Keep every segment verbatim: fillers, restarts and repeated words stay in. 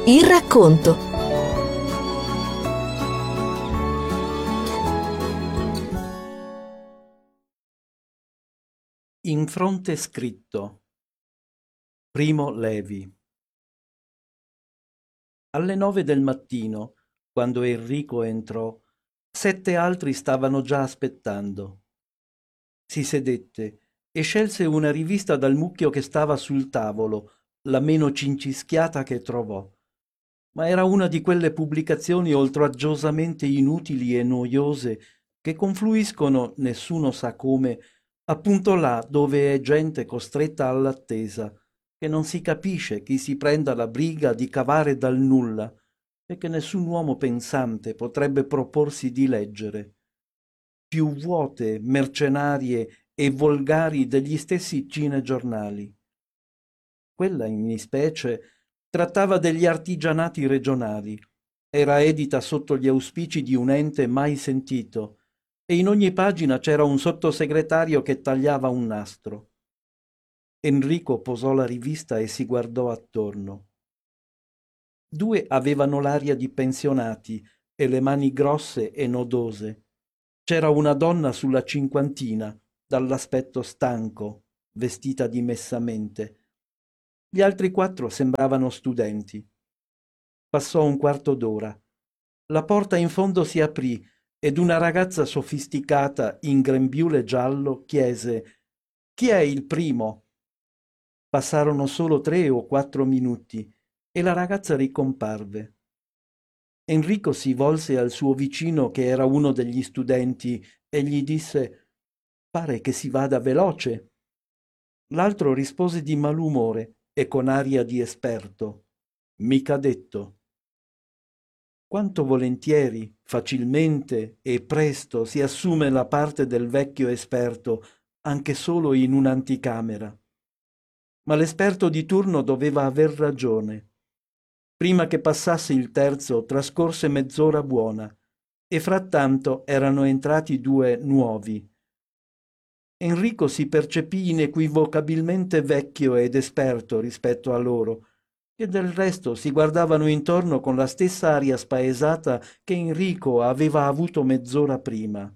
Il racconto. In fronte scritto. Primo Levi. Alle nove del mattino, quando Enrico entrò, sette altri stavano già aspettando. Si sedette e scelse una rivista dal mucchio che stava sul tavolo, la meno cincischiata che trovò. Ma era una di quelle pubblicazioni oltraggiosamente inutili e noiose che confluiscono, nessuno sa come, appunto là dove è gente costretta all'attesa, che non si capisce chi si prenda la briga di cavare dal nulla e che nessun uomo pensante potrebbe proporsi di leggere. Più vuote, mercenarie e volgari degli stessi cinegiornali. Quella in ispecie trattava degli artigianati regionali, era edita sotto gli auspici di un ente mai sentito e in ogni pagina c'era un sottosegretario che tagliava un nastro. Enrico posò la rivista e si guardò attorno. Due avevano l'aria di pensionati e le mani grosse e nodose. C'era una donna sulla cinquantina, dall'aspetto stanco, vestita dimessamente. Gli altri quattro sembravano studenti. Passò un quarto d'ora. La porta in fondo si aprì ed una ragazza sofisticata in grembiule giallo chiese «Chi è il primo?» Passarono solo tre o quattro minuti e la ragazza ricomparve. Enrico si volse al suo vicino che era uno degli studenti e gli disse «Pare che si vada veloce». L'altro rispose di malumore e con aria di esperto «Mica detto». Quanto volentieri, facilmente e presto si assume la parte del vecchio esperto, anche solo in un'anticamera. Ma l'esperto di turno doveva aver ragione. Prima che passasse il terzo trascorse mezz'ora buona, e frattanto erano entrati due nuovi. Enrico si percepì inequivocabilmente vecchio ed esperto rispetto a loro, che del resto si guardavano intorno con la stessa aria spaesata che Enrico aveva avuto mezz'ora prima.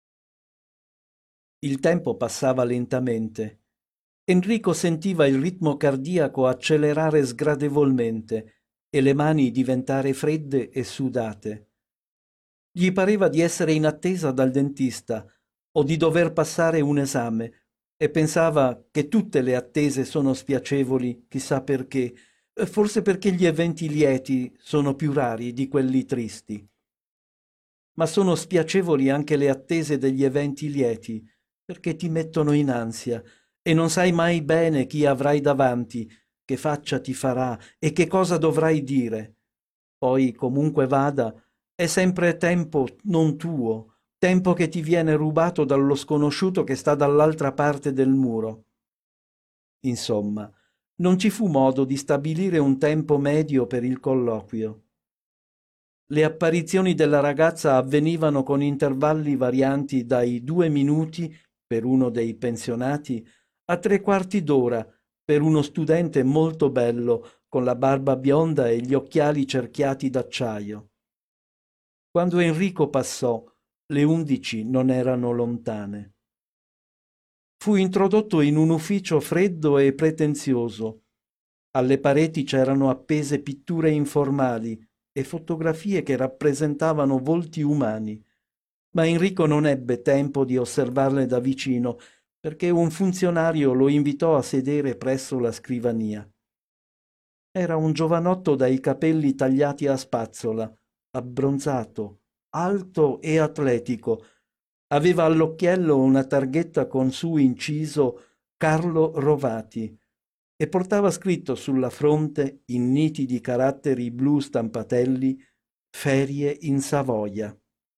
Il tempo passava lentamente. Enrico sentiva il ritmo cardiaco accelerare sgradevolmente e le mani diventare fredde e sudate. Gli pareva di essere in attesa dal dentista o di dover passare un esame e pensava che tutte le attese sono spiacevoli, chissà perché, forse perché gli eventi lieti sono più rari di quelli tristi. Ma sono spiacevoli anche le attese degli eventi lieti, perché ti mettono in ansia e non sai mai bene chi avrai davanti, che faccia ti farà e che cosa dovrai dire. Poi, comunque vada, è sempre tempo non tuo, tempo che ti viene rubato dallo sconosciuto che sta dall'altra parte del muro. Insomma, non ci fu modo di stabilire un tempo medio per il colloquio. Le apparizioni della ragazza avvenivano con intervalli varianti dai due minuti per uno dei pensionati a tre quarti d'ora per uno studente molto bello con la barba bionda e gli occhiali cerchiati d'acciaio. Quando Enrico passò, le undici non erano lontane. Fu introdotto in un ufficio freddo e pretenzioso. Alle pareti c'erano appese pitture informali e fotografie che rappresentavano volti umani, ma Enrico non ebbe tempo di osservarle da vicino perché un funzionario lo invitò a sedere presso la scrivania. Era un giovanotto dai capelli tagliati a spazzola, abbronzato, alto e atletico. Aveva all'occhiello una targhetta con su inciso Carlo Rovati e portava scritto sulla fronte, in nitidi caratteri blu stampatelli, Ferie in Savoia.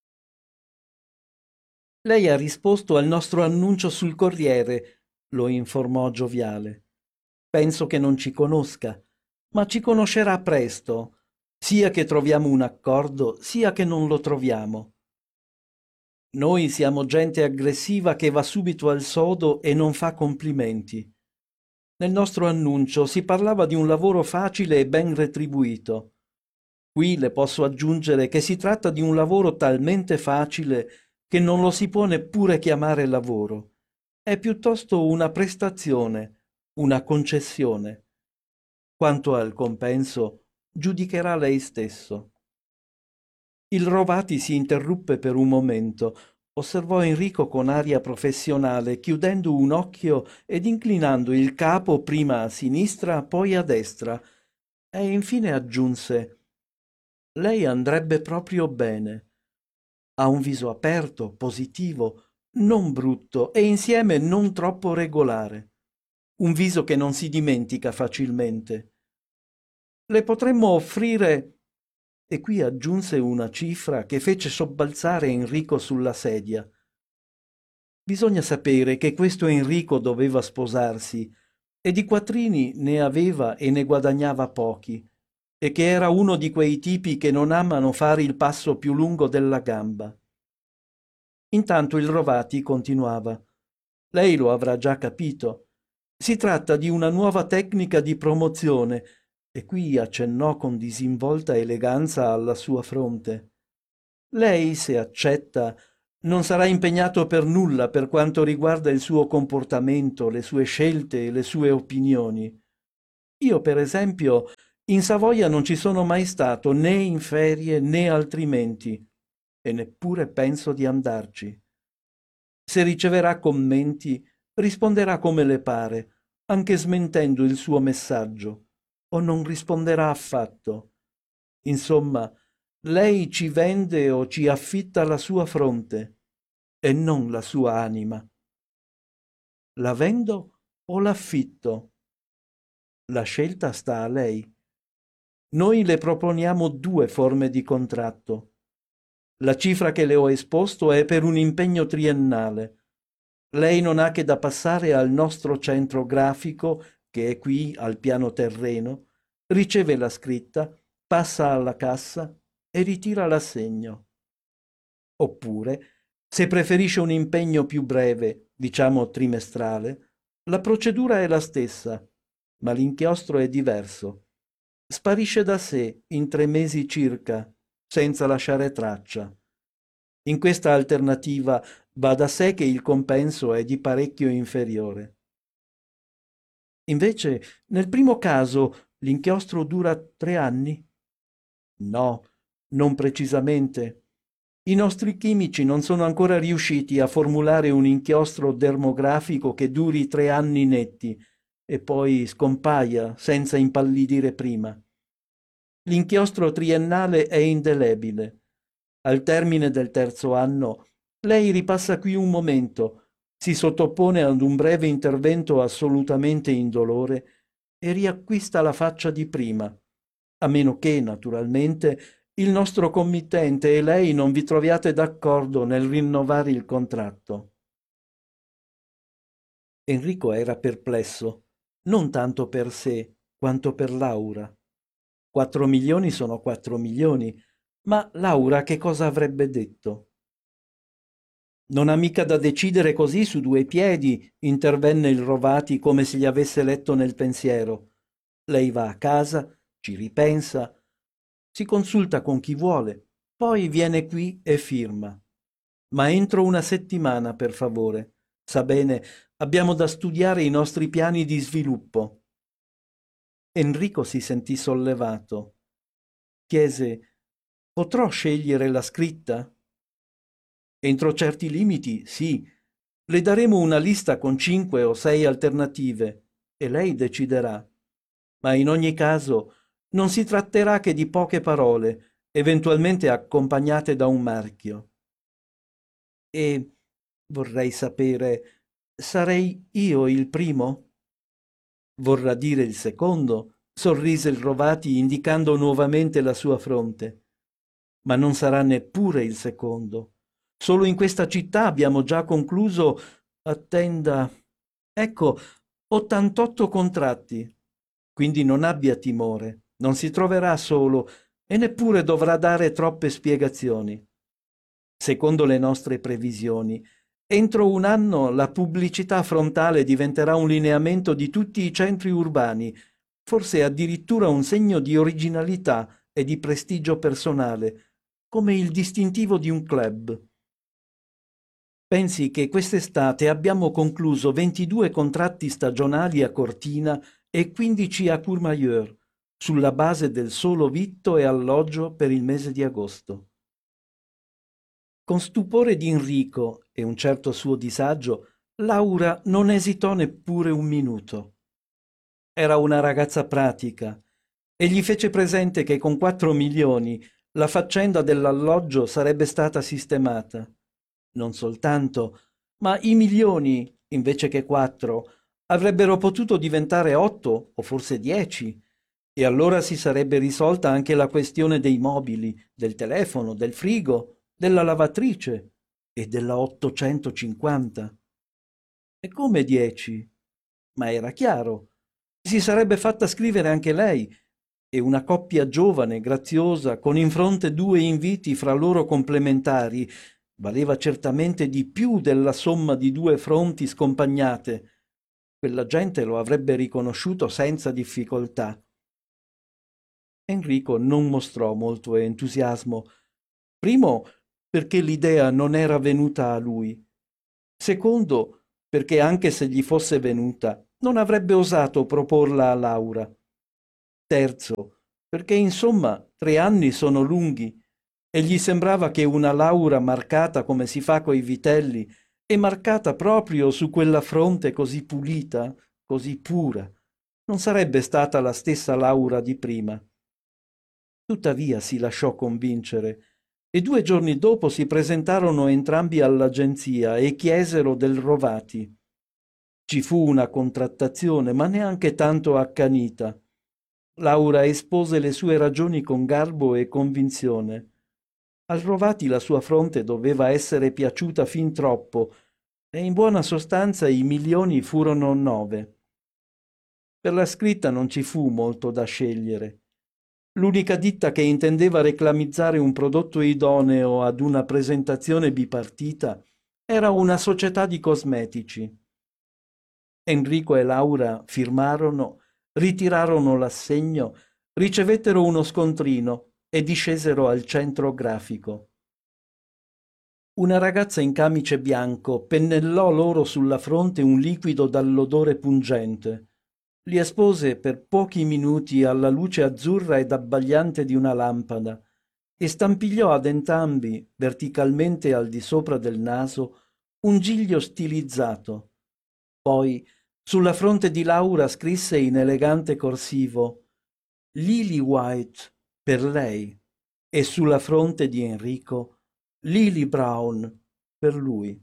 Lei ha risposto al nostro annuncio sul Corriere, lo informò Gioviale. Penso che non ci conosca, ma ci conoscerà presto, sia che troviamo un accordo, sia che non lo troviamo. Noi siamo gente aggressiva che va subito al sodo e non fa complimenti. Nel nostro annuncio si parlava di un lavoro facile e ben retribuito. Qui le posso aggiungere che si tratta di un lavoro talmente facile che non lo si può neppure chiamare lavoro. È piuttosto una prestazione, una concessione. Quanto al compenso, giudicherà lei stesso. Il Rovati si interruppe per un momento, osservò Enrico con aria professionale, chiudendo un occhio ed inclinando il capo prima a sinistra, poi a destra, e infine aggiunse: «Lei andrebbe proprio bene. Ha un viso aperto, positivo, non brutto e insieme non troppo regolare. Un viso che non si dimentica facilmente. Le potremmo offrire...» E qui aggiunse una cifra che fece sobbalzare Enrico sulla sedia. Bisogna sapere che questo Enrico doveva sposarsi e di quattrini ne aveva e ne guadagnava pochi, e che era uno di quei tipi che non amano fare il passo più lungo della gamba. Intanto il Rovati continuava: «Lei lo avrà già capito. Si tratta di una nuova tecnica di promozione», e qui accennò con disinvolta eleganza alla sua fronte. «Lei, se accetta, non sarà impegnato per nulla per quanto riguarda il suo comportamento, le sue scelte e le sue opinioni. Io, per esempio, in Savoia non ci sono mai stato né in ferie né altrimenti, e neppure penso di andarci. Se riceverà commenti, risponderà come le pare, anche smentendo il suo messaggio, o non risponderà affatto. Insomma, lei ci vende o ci affitta la sua fronte, e non la sua anima. La vendo o l'affitto? La scelta sta a lei. Noi le proponiamo due forme di contratto. La cifra che le ho esposto è per un impegno triennale. Lei non ha che da passare al nostro centro grafico, che è qui al piano terreno, riceve la scritta, passa alla cassa e ritira l'assegno. Oppure, se preferisce un impegno più breve, diciamo trimestrale, la procedura è la stessa, ma l'inchiostro è diverso. Sparisce da sé in tre mesi circa, senza lasciare traccia. In questa alternativa va da sé che il compenso è di parecchio inferiore. Invece, nel primo caso, l'inchiostro dura tre anni? No, non precisamente. I nostri chimici non sono ancora riusciti a formulare un inchiostro dermografico che duri tre anni netti e poi scompaia senza impallidire prima. L'inchiostro triennale è indelebile. Al termine del terzo anno, lei ripassa qui un momento, si sottopone ad un breve intervento assolutamente indolore e riacquista la faccia di prima, a meno che, naturalmente, il nostro committente e lei non vi troviate d'accordo nel rinnovare il contratto. Enrico era perplesso, non tanto per sé, quanto per Laura. Quattro milioni sono quattro milioni, ma Laura che cosa avrebbe detto? Non ha mica da decidere così su due piedi, intervenne il Rovati come se gli avesse letto nel pensiero. Lei va a casa, ci ripensa, si consulta con chi vuole, poi viene qui e firma. Ma entro una settimana, per favore. Sa bene, abbiamo da studiare i nostri piani di sviluppo. Enrico si sentì sollevato. Chiese: «Potrò scegliere la scritta?» «Entro certi limiti, sì. Le daremo una lista con cinque o sei alternative e lei deciderà. Ma in ogni caso non si tratterà che di poche parole, eventualmente accompagnate da un marchio. E vorrei sapere, sarei io il primo?» «Vorrà dire il secondo», sorrise il Rovati indicando nuovamente la sua fronte. «Ma non sarà neppure il secondo. Solo in questa città abbiamo già concluso, attenda, ecco, ottantotto contratti. Quindi non abbia timore, non si troverà solo e neppure dovrà dare troppe spiegazioni. Secondo le nostre previsioni, entro un anno la pubblicità frontale diventerà un lineamento di tutti i centri urbani, forse addirittura un segno di originalità e di prestigio personale, come il distintivo di un club. Pensi che quest'estate abbiamo concluso ventidue contratti stagionali a Cortina e quindici a Courmayeur, sulla base del solo vitto e alloggio per il mese di agosto. Con stupore di Enrico e un certo suo disagio, Laura non esitò neppure un minuto. Era una ragazza pratica e gli fece presente che con quattro milioni la faccenda dell'alloggio sarebbe stata sistemata. Non soltanto, ma i milioni, invece che quattro, avrebbero potuto diventare otto o forse dieci, e allora si sarebbe risolta anche la questione dei mobili, del telefono, del frigo, della lavatrice e della ottocentocinquanta. E come dieci? Ma era chiaro. Si sarebbe fatta scrivere anche lei, e una coppia giovane, graziosa, con in fronte due inviti fra loro complementari, valeva certamente di più della somma di due fronti scompagnate. Quella gente lo avrebbe riconosciuto senza difficoltà. Enrico non mostrò molto entusiasmo. Primo, perché l'idea non era venuta a lui. Secondo, perché anche se gli fosse venuta, non avrebbe osato proporla a Laura. Terzo, perché insomma tre anni sono lunghi e gli sembrava che una Laura marcata come si fa coi vitelli e marcata proprio su quella fronte così pulita, così pura, non sarebbe stata la stessa Laura di prima. Tuttavia si lasciò convincere e due giorni dopo si presentarono entrambi all'agenzia e chiesero del Rovati. Ci fu una contrattazione, ma neanche tanto accanita. Laura espose le sue ragioni con garbo e convinzione. Al Rovati la sua fronte doveva essere piaciuta fin troppo e in buona sostanza i milioni furono nove. Per la scritta non ci fu molto da scegliere. L'unica ditta che intendeva reclamizzare un prodotto idoneo ad una presentazione bipartita era una società di cosmetici. Enrico e Laura firmarono, ritirarono l'assegno, ricevettero uno scontrino e discesero al centro grafico. Una ragazza in camice bianco pennellò loro sulla fronte un liquido dall'odore pungente. Li espose per pochi minuti alla luce azzurra ed abbagliante di una lampada e stampigliò ad entrambi, verticalmente al di sopra del naso, un giglio stilizzato. Poi, sulla fronte di Laura scrisse in elegante corsivo Lily White per lei e sulla fronte di Enrico Lily Brown per lui.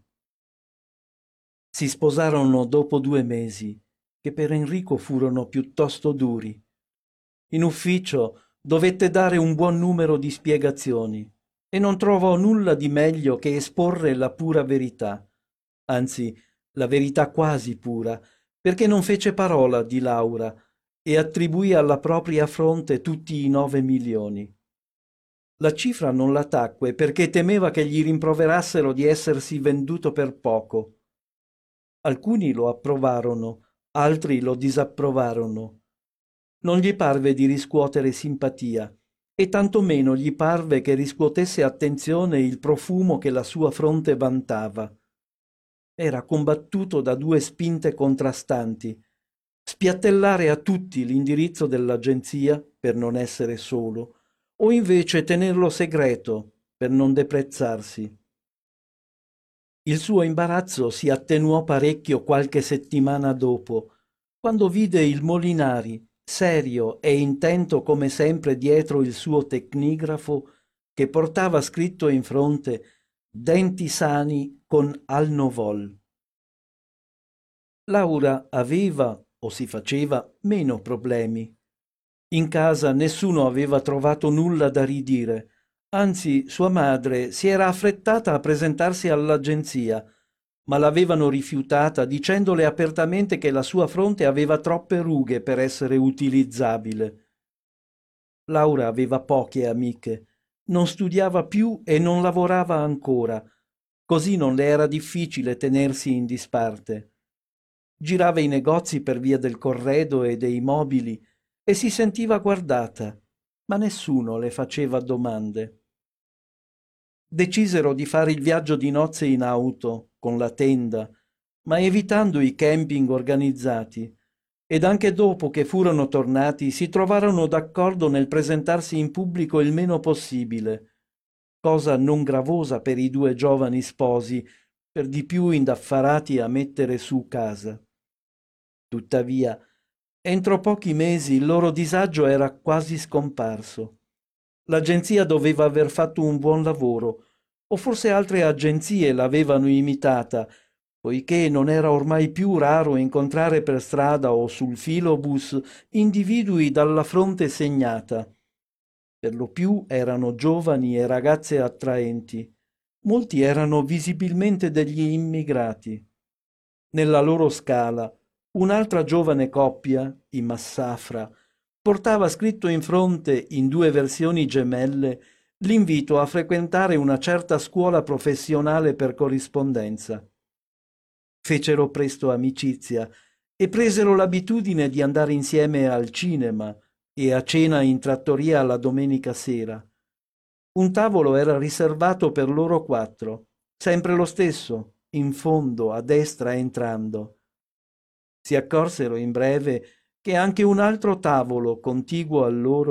Si sposarono dopo due mesi, che per Enrico furono piuttosto duri. In ufficio dovette dare un buon numero di spiegazioni e non trovò nulla di meglio che esporre la pura verità, anzi la verità quasi pura, perché non fece parola di Laura e attribuì alla propria fronte tutti i nove milioni. La cifra non la tacque perché temeva che gli rimproverassero di essersi venduto per poco. Alcuni lo approvarono, altri lo disapprovarono. Non gli parve di riscuotere simpatia, e tantomeno gli parve che riscuotesse attenzione il profumo che la sua fronte vantava. Era combattuto da due spinte contrastanti: spiattellare a tutti l'indirizzo dell'agenzia per non essere solo, o invece tenerlo segreto per non deprezzarsi. Il suo imbarazzo si attenuò parecchio qualche settimana dopo, quando vide il Molinari, serio e intento come sempre dietro il suo tecnigrafo, che portava scritto in fronte «Denti sani con Alnovol». Laura aveva, o si faceva, meno problemi. In casa nessuno aveva trovato nulla da ridire. Anzi, sua madre si era affrettata a presentarsi all'agenzia, ma l'avevano rifiutata dicendole apertamente che la sua fronte aveva troppe rughe per essere utilizzabile. Laura aveva poche amiche, non studiava più e non lavorava ancora, così non le era difficile tenersi in disparte. Girava i negozi per via del corredo e dei mobili e si sentiva guardata. ma nessuno le faceva domande. Decisero di fare il viaggio di nozze in auto, con la tenda, ma evitando i camping organizzati, ed anche dopo che furono tornati si trovarono d'accordo nel presentarsi in pubblico il meno possibile, cosa non gravosa per i due giovani sposi, per di più indaffarati a mettere su casa. Tuttavia, entro pochi mesi il loro disagio era quasi scomparso. L'agenzia doveva aver fatto un buon lavoro, o forse altre agenzie l'avevano imitata, poiché non era ormai più raro incontrare per strada o sul filobus individui dalla fronte segnata. Per lo più erano giovani e ragazze attraenti. Molti erano visibilmente degli immigrati. Nella loro scala, un'altra giovane coppia, i Massafra, portava scritto in fronte, in due versioni gemelle, l'invito a frequentare una certa scuola professionale per corrispondenza. Fecero presto amicizia e presero l'abitudine di andare insieme al cinema e a cena in trattoria la domenica sera. Un tavolo era riservato per loro quattro, sempre lo stesso, in fondo, a destra entrando. Si accorsero in breve che anche un altro tavolo contiguo a loro